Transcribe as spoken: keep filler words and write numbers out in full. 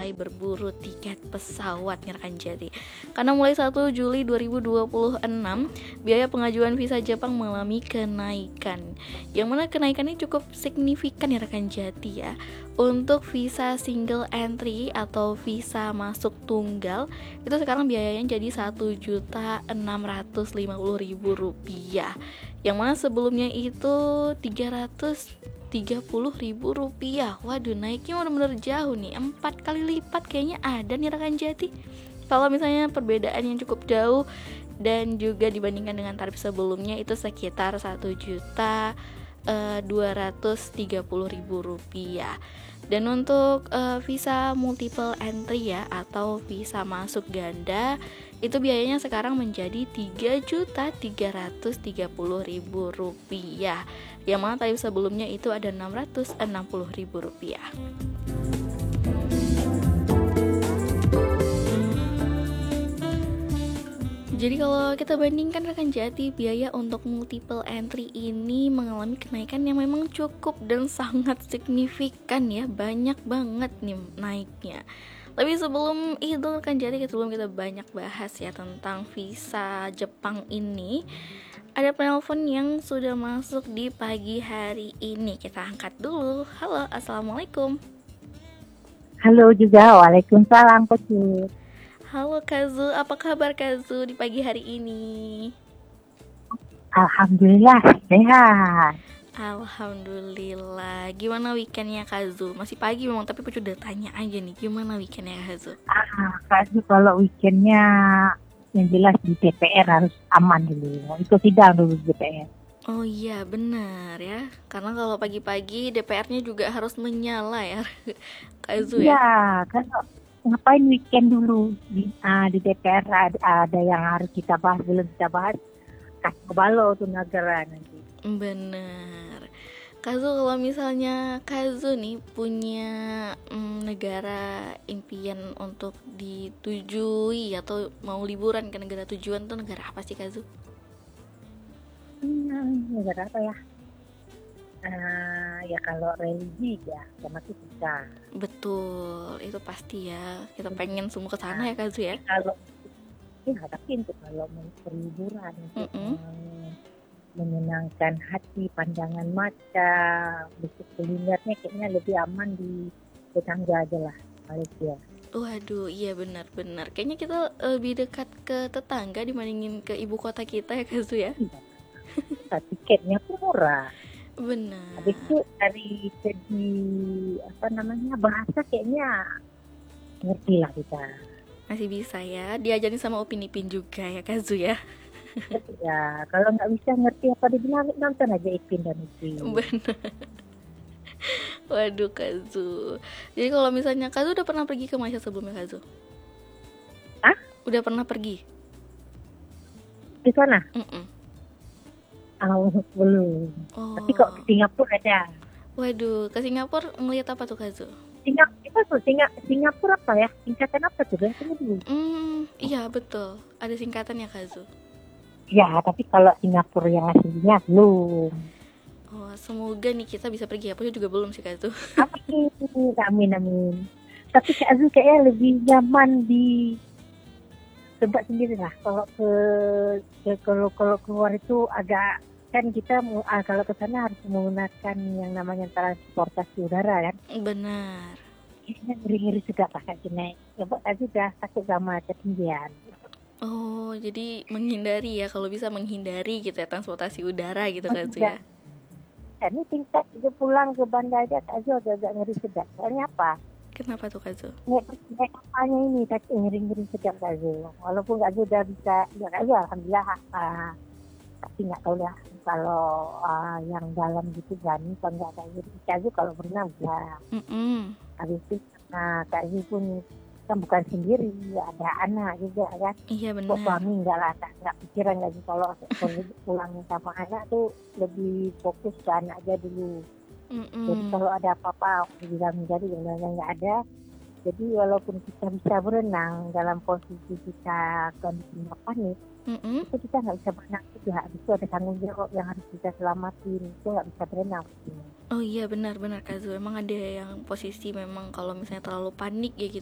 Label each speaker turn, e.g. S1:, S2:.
S1: mulai berburu tiket pesawat nih rekan Jati. Karena mulai satu Juli dua ribu dua puluh enam biaya pengajuan visa Jepang mengalami kenaikan. Yang mana kenaikannya cukup signifikan ya rekan Jati ya. Untuk visa single entry atau visa masuk tunggal itu sekarang biayanya jadi satu juta enam ratus lima puluh ribu rupiah. Yang mana sebelumnya itu tiga ratus tiga puluh ribu rupiah. Waduh, naiknya benar-benar jauh nih, empat kali lipat kayaknya ada nih rekan Jati. Kalau misalnya perbedaan yang cukup jauh dan juga dibandingkan dengan tarif sebelumnya itu sekitar satu juta dua ratus tiga puluh ribu rupiah. Dan untuk uh, visa multiple entry ya atau visa masuk ganda itu biayanya sekarang menjadi tiga juta tiga ratus tiga puluh ribu rupiah. Yang mana tarif sebelumnya itu ada enam ratus enam puluh ribu rupiah. Jadi kalau kita bandingkan rekan Jati, biaya untuk multiple entry ini mengalami kenaikan yang memang cukup dan sangat signifikan ya, banyak banget nih naiknya. Tapi sebelum itu rekan Jati, sebelum kita banyak bahas ya tentang visa Jepang ini, ada penelpon yang sudah masuk di pagi hari ini. Kita angkat dulu. Halo, assalamualaikum.
S2: Halo juga, waalaikumsalam Coci.
S1: Halo Kazu, apa kabar Kazu di pagi hari ini?
S2: Alhamdulillah sehat.
S1: Alhamdulillah. Gimana weekendnya Kazu? Masih pagi memang, tapi aku udah tanya aja nih, gimana weekendnya Kazu?
S2: Ah, Kazu kalau weekendnya yang jelas di D P R harus aman dulu. Itu sidang dulu di D P R.
S1: Oh iya benar ya, karena kalau pagi-pagi D P R-nya juga harus menyala ya Kazu ya?
S2: Iya, kalau ngapain weekend dulu di, uh, di D P R ada, ada yang harus kita bahas, belum kita bahas kasih ke balo tuh negara nanti.
S1: Bener. Kazu, kalau misalnya Kazu nih punya mm, negara impian untuk ditujui atau mau liburan ke negara tujuan tuh negara apa sih Kazu?
S2: Hmm, negara apa ya? Uh, ya kalau religi ya sama kita.
S1: Betul, itu pasti ya. Kita pengen semua ke sana ya Kazu ya.
S2: Kalau ya tapi untuk kalau mau berliburan untuk mm-hmm. menyenangkan hati, pandangan mata, bisnis kulinernya kayaknya lebih aman di tetangga aja lah, Malaysia.
S1: Waduh, iya benar-benar. Kayaknya kita lebih dekat ke tetangga dibandingin ke ibu kota kita ya Kazu ya.
S2: Iya. Tiketnya pun murah.
S1: Benar.
S2: Habis itu dari segi apa namanya bahasa kayaknya ngerti lah kita.
S1: Masih bisa ya, diajarin sama Upin Ipin juga ya Kazu ya.
S2: Ya, kalau nggak bisa ngerti apa dibilang nonton aja Ipin dan Upin.
S1: Benar. Waduh Kazu. Jadi kalau misalnya Kazu udah pernah pergi ke Malaysia sebelumnya Kazu?
S2: Hah?
S1: Udah pernah pergi?
S2: Di sana?
S1: Mm-mm.
S2: Oh, belum.
S1: Oh.
S2: Tapi kok ke Singapura ada.
S1: Waduh, ke Singapura ngeliat apa tuh Kazu?
S2: Singapura tuh, Singa, Singapura apa ya? Singkatan apa tuh? Tunggu dulu.
S1: Hmm, iya betul. Ada singkatannya Kazu.
S2: Ya, tapi kalau Singapura yang aslinya belum.
S1: Oh, semoga nih kita bisa pergi. Aku juga belum sih Kazu.
S2: Amin, amin, amin. Tapi Kazu kayaknya lebih nyaman di tempat sendiri lah. Kalau ke, ke kalau kalau keluar itu agak kan kita uh, kalau ke sana harus menggunakan yang namanya transportasi udara kan.
S1: Benar.
S2: Kayaknya ngeri-ngeri juga pakai naik. Ya Pak juga takut sama ketinggian.
S1: Oh, jadi menghindari ya, kalau bisa menghindari gitu ya transportasi udara gitu kan ya.
S2: Ini tingkat dia pulang ke bandar aja Kazu agak-agak ngeri sedap. Soalnya apa?
S1: Kenapa tuh Kazu?
S2: Naik kapalnya ini tapi ngeri-ngeri sedap Kazu. Walaupun Kazu udah bisa, ya Kazu alhamdulillah. Uh, tapi nggak tahu lah kalau uh, yang dalam gitu berani kalau nggak Kazu. Kazu kalau berenang bisa.
S1: Mm-mm.
S2: Habis itu, nah Kazu pun kan bukan sendiri, ada anak juga kan.
S1: Iya benar.
S2: Kok suami enggak lah, enggak pikiran lagi kalau pulang sama anak tuh lebih fokus ke anak aja dulu. Mm-mm. Jadi kalau ada apa-apa bilang jadi yang lainnya enggak ada. Jadi walaupun kita bisa berenang dalam posisi kita kondisi panik, mm-mm. itu kita nggak bisa berenang juga. Habis itu ada tanggung jawab yang harus kita selamatin, itu nggak bisa berenang.
S1: Oh iya benar-benar Kazu, emang ada yang posisi memang kalau misalnya terlalu panik ya gitu